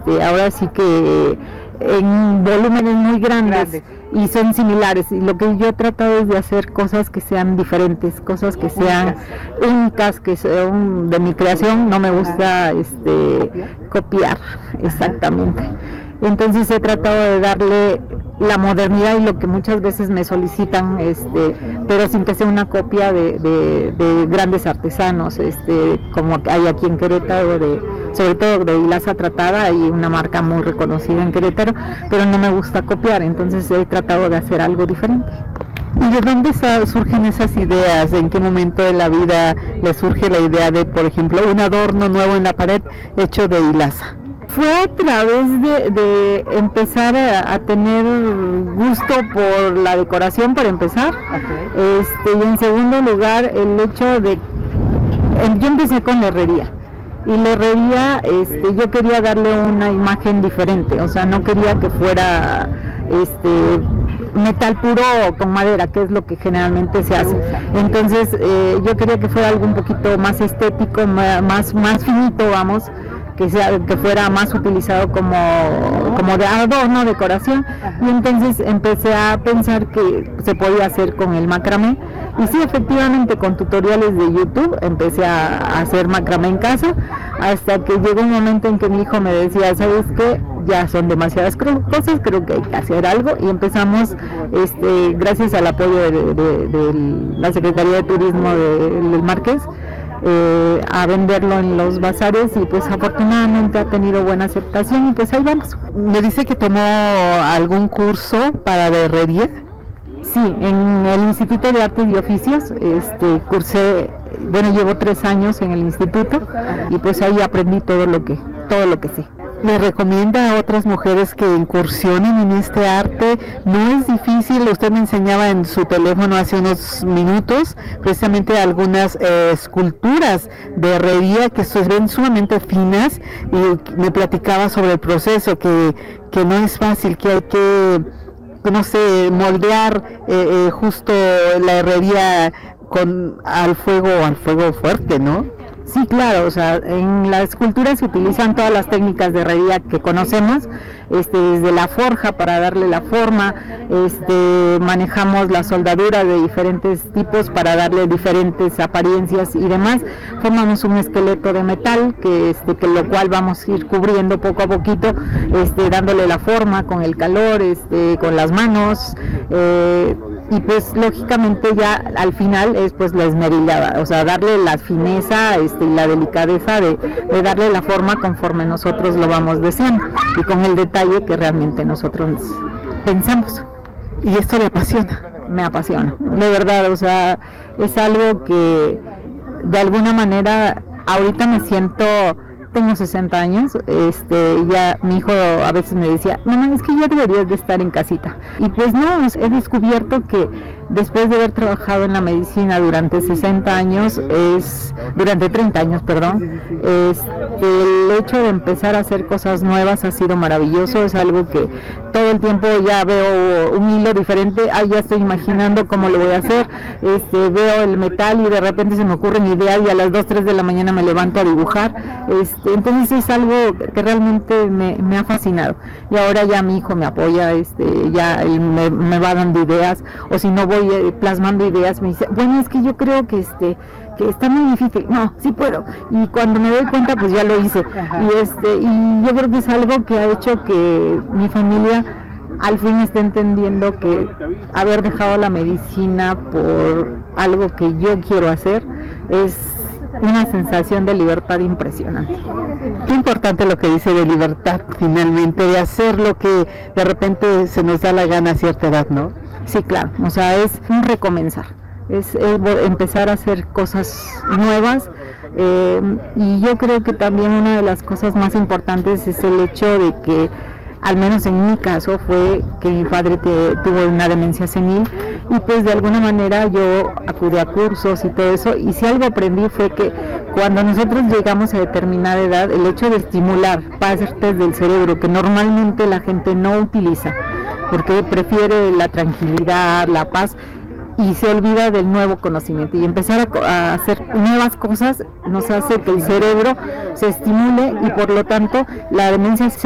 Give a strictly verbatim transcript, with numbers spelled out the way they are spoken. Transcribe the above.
este, ahora sí que en volúmenes muy grandes, grandes y son similares, y lo que yo he tratado es de hacer cosas que sean diferentes, cosas que sean únicas, que sean de mi creación. No me gusta este copiar exactamente, entonces he tratado de darle la modernidad y lo que muchas veces me solicitan, este, pero sin que sea una copia de, de, de grandes artesanos, este, como hay aquí en Querétaro, de, sobre todo de hilaza tratada, hay una marca muy reconocida en Querétaro, pero no me gusta copiar, entonces he tratado de hacer algo diferente. ¿Y de dónde surgen esas ideas? ¿En qué momento de la vida le surge la idea de, por ejemplo, un adorno nuevo en la pared hecho de hilaza? Fue a través de, de empezar a, a tener gusto por la decoración, para empezar, okay. este, y en segundo lugar el hecho de, yo empecé con la herrería, y la herrería, este, yo quería darle una imagen diferente, o sea, no quería que fuera este metal puro con madera, que es lo que generalmente se hace. Entonces eh, yo quería que fuera algo un poquito más estético, más, más finito, vamos, que sea, que fuera más utilizado como, como de adorno, decoración, y entonces empecé a pensar que se podía hacer con el macramé, y sí, efectivamente, con tutoriales de YouTube empecé a, a hacer macramé en casa, hasta que llegó un momento en que mi hijo me decía, ¿sabes qué? Ya son demasiadas cosas, creo que hay que hacer algo, y empezamos, este, gracias al apoyo de, de, de la Secretaría de Turismo de, del Marqués, Eh, a venderlo en los bazares, y pues afortunadamente ha tenido buena aceptación, y pues ahí vamos. Me dice que tomó algún curso para de herrería. Sí, en el Instituto de Artes y Oficios, este, cursé, bueno, llevo tres años en el instituto, y pues ahí aprendí todo lo que, todo lo que sé. ¿Le recomienda a otras mujeres que incursionen en este arte? No es difícil, usted me enseñaba en su teléfono hace unos minutos precisamente algunas eh, esculturas de herrería que se ven sumamente finas, y me platicaba sobre el proceso, que, que no es fácil, que hay que, no sé, moldear eh, eh, justo la herrería con al fuego, al fuego fuerte, ¿no? Sí, claro, o sea, en la escultura se utilizan todas las técnicas de herrería que conocemos, este, desde la forja para darle la forma, este, manejamos la soldadura de diferentes tipos para darle diferentes apariencias y demás, formamos un esqueleto de metal, que, este, que lo cual vamos a ir cubriendo poco a poquito, este, dándole la forma con el calor, este, con las manos, eh, y pues lógicamente ya al final es pues la esmerilada, o sea, darle la fineza este, y la delicadeza de, de darle la forma conforme nosotros lo vamos deseando, y con el detalle que realmente nosotros pensamos. ¿Y esto le apasiona? Me apasiona, de verdad, o sea, es algo que de alguna manera ahorita me siento, tengo sesenta años, este, ya mi hijo a veces me decía, mamá, es que ya deberías de estar en casita, y pues no, he descubierto que después de haber trabajado en la medicina durante sesenta años, es, durante treinta años, perdón, es, el hecho de empezar a hacer cosas nuevas ha sido maravilloso, es algo que todo el tiempo ya veo un hilo diferente, ah, ya estoy imaginando cómo lo voy a hacer, este, veo el metal y de repente se me ocurren ideas, y a las dos, tres de la mañana me levanto a dibujar, este, entonces es algo que realmente me, me ha fascinado, y ahora ya mi hijo me apoya, este, ya él me, me va dando ideas, o si no voy plasmando ideas, me dice, bueno, es que yo creo que este que está muy difícil, no, sí puedo, y cuando me doy cuenta pues ya lo hice. Ajá. y este y yo creo que es algo que ha hecho que mi familia al fin esté entendiendo que haber dejado la medicina por algo que yo quiero hacer es una sensación de libertad impresionante. Qué importante lo que dice de libertad, finalmente, de hacer lo que de repente se nos da la gana a cierta edad, ¿no? Sí, claro, o sea, es un recomenzar, es, es empezar a hacer cosas nuevas, eh, y yo creo que también una de las cosas más importantes es el hecho de que, al menos en mi caso, fue que mi padre te, tuvo una demencia senil, y pues de alguna manera yo acudí a cursos y todo eso, y si algo aprendí fue que cuando nosotros llegamos a determinada edad, el hecho de estimular partes del cerebro que normalmente la gente no utiliza, porque prefiere la tranquilidad, la paz, y se olvida del nuevo conocimiento, y empezar a, a hacer nuevas cosas nos hace que el cerebro se estimule, y por lo tanto la demencia